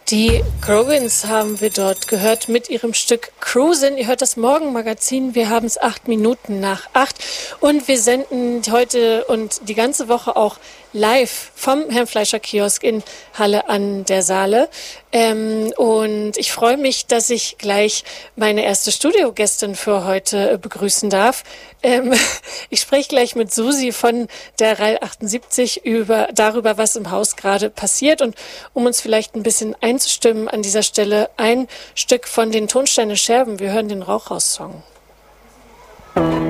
Die Growins haben wir dort gehört mit ihrem Stück Cruisin'. Ihr hört das Morgenmagazin. Wir haben es 8 Minuten nach 8 und wir senden heute und die ganze Woche auch live vom Herrn Fleischer Kiosk in Halle an der Saale. Und ich freue mich, dass ich gleich meine erste Studiogästin für heute begrüßen darf. Ich spreche gleich mit Susi von der RAL 78 darüber, was im Haus gerade passiert. Und um uns vielleicht ein bisschen einzustimmen an dieser Stelle, ein Stück von den Tonsteine Scherben. Wir hören den Rauchhaus-Song.